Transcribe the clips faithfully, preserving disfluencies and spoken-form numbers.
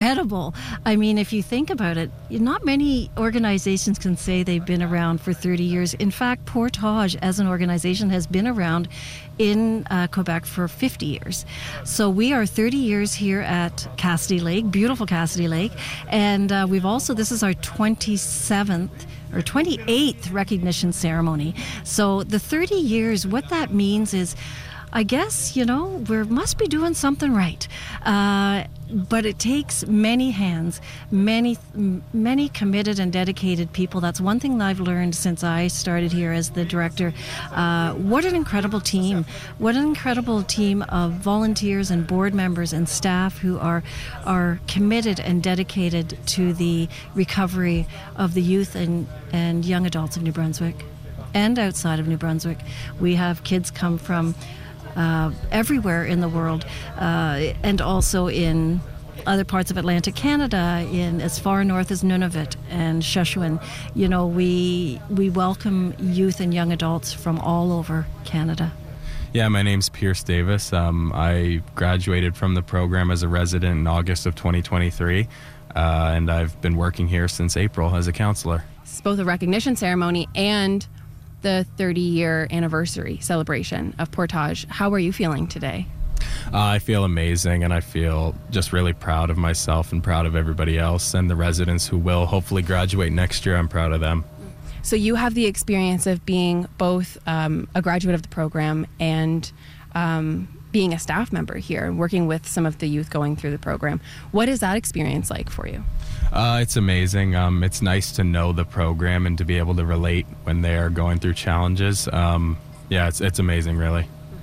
incredible. I mean, if you think about it, not many organizations can say they've been around for thirty years. In fact, Portage as an organization has been around in uh, Quebec for fifty years. So we are thirty years here at Cassidy Lake, beautiful Cassidy Lake. And uh, we've also, this is our twenty-seventh or twenty-eighth recognition ceremony. So the thirty years, what that means is, I guess, you know, we must be doing something right. Uh, but it takes many hands, many, many committed and dedicated people. That's one thing that I've learned since I started here as the director. Uh, what an incredible team. What an incredible team of volunteers and board members and staff who are, are committed and dedicated to the recovery of the youth and, and young adults of New Brunswick and outside of New Brunswick. We have kids come from Uh, everywhere in the world, uh, and also in other parts of Atlantic Canada, in as far north as Nunavut and Shuswap. You know, we we welcome youth and young adults from all over Canada. Yeah, my name's Pierce Davis. Um, I graduated from the program as a resident in August of twenty twenty-three, uh, and I've been working here since April as a counselor. It's both a recognition ceremony and the thirty-year anniversary celebration of Portage. How are you feeling today? Uh, I feel amazing, and I feel just really proud of myself and proud of everybody else, and the residents who will hopefully graduate next year. I'm proud of them. So you have the experience of being both um, a graduate of the program and um, being a staff member here, working with some of the youth going through the program. What is that experience like for you? Uh, it's amazing. Um, it's nice to know the program and to be able to relate when they are going through challenges. Um, yeah, it's it's amazing, really.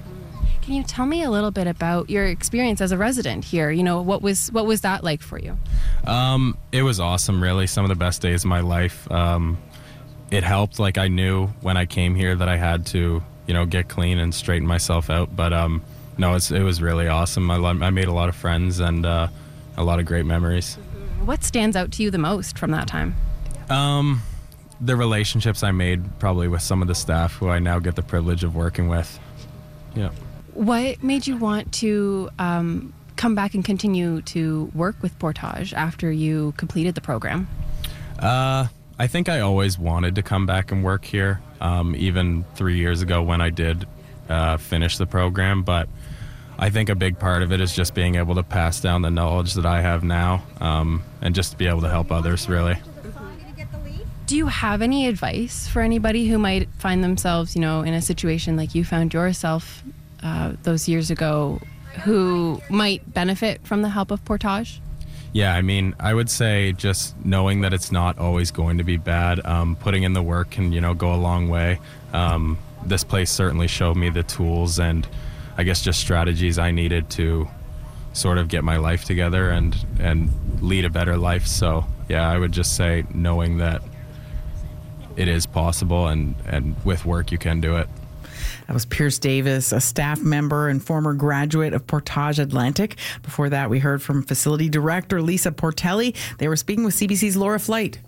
Can you tell me a little bit about your experience as a resident here? You know, what was what was that like for you? Um, it was awesome, really. Some of the best days of my life. Um, it helped. Like, I knew when I came here that I had to, you know, get clean and straighten myself out. But um, no, it's, it was really awesome. I, I made a lot of friends and uh, a lot of great memories. What stands out to you the most from that time? Um, the relationships I made probably with some of the staff who I now get the privilege of working with. Yeah. What made you want to um, come back and continue to work with Portage after you completed the program? Uh, I think I always wanted to come back and work here, um, even three years ago when I did uh, finish the program, but I think a big part of it is just being able to pass down the knowledge that I have now, um, and just to be able to help others, really. Do you have any advice for anybody who might find themselves, you know, in a situation like you found yourself uh, those years ago, who might benefit from the help of Portage? Yeah, I mean, I would say just knowing that it's not always going to be bad, um, putting in the work can, you know, go a long way. Um, this place certainly showed me the tools and I guess just strategies I needed to sort of get my life together and, and lead a better life. So, yeah, I would just say knowing that it is possible and, and with work you can do it. That was Pierce Davis, a staff member and former graduate of Portage Atlantic. Before that, we heard from Facility Director Lisa Portelli. They were speaking with C B C's Laura Flight.